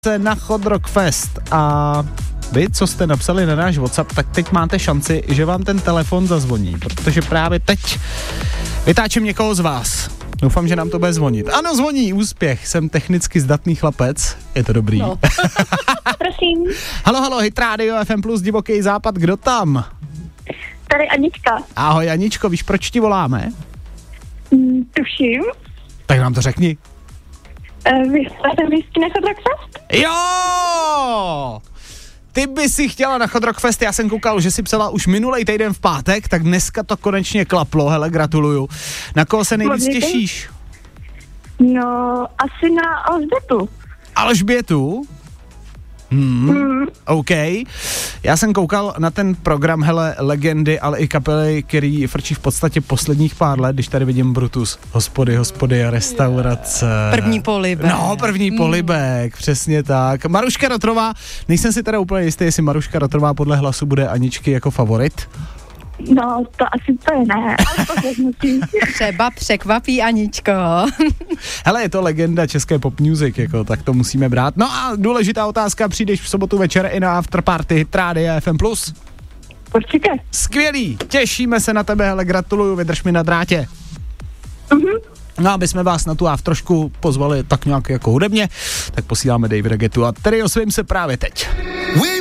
na Hot Rock Fest a vy, co jste napsali na náš WhatsApp, tak teď máte šanci, že vám ten telefon zazvoní, protože právě teď vytáčím někoho z vás. Doufám, že nám to bude zvonit. Ano, zvoní, úspěch, jsem technicky zdatný chlapec, je to dobrý. No. Prosím. Halo, Hit Radio FM Plus Divoký západ, kdo tam? Tady Anička. Ahoj Aničko, víš, proč ti voláme? Tuším. Tak nám to řekni. Vy jste lístky na Hot Rock Fest? Jo! Ty by si chtěla na Hot Rock Fest, já jsem koukal, že si psala už minulej týden v pátek, tak dneska to konečně klaplo, hele, gratuluju. Na koho se nejvíc těšíš? No, asi na Alžbětu. Alžbětu? OK. Já jsem koukal na ten program, hele, legendy, ale i kapely, který frčí v podstatě posledních pár let, když tady vidím Brutus, hospody a restaurace. První polibek. No, první polibek, přesně tak. Maruška Rotrová, nejsem si teda úplně jistý, jestli Maruška Rotrová podle hlasu bude Aničky jako favorit. No, to asi to je ne, ale pořádnutí. Třeba překvapí Aničko. Hele, je to legenda české pop music, jako, tak to musíme brát. No a důležitá otázka, přijdeš v sobotu večer i na afterparty Hit Radio FM+. Určitě. Skvělý, těšíme se na tebe, hele, gratuluju, vydrž mi na drátě. No, aby jsme vás na tu after trošku pozvali tak nějak jako hudebně, tak posíláme Davida Guettu a tedy osvím se právě teď.